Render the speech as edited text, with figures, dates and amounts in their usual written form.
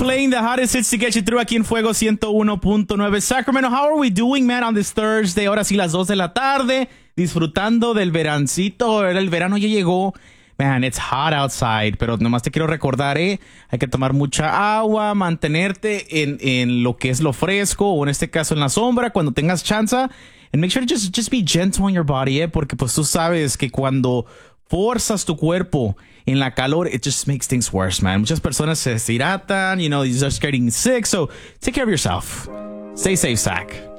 playing the hottest hits to get you through aquí en Fuego 101.9 Sacramento. How are we doing, man, on this Thursday? Ahora sí, las 2 de la tarde, disfrutando del verancito. El verano ya llegó. Man, it's hot outside, pero nomás te quiero recordar, hay que tomar mucha agua, mantenerte en lo que es lo fresco, o en este caso en la sombra, cuando tengas chance. And make sure to just be gentle on your body, porque pues tú sabes que cuando forzas tu cuerpo en la calor, it just makes things worse, man. Muchas personas se deshidratan, you start getting sick, so take care of yourself. Stay safe, Zach.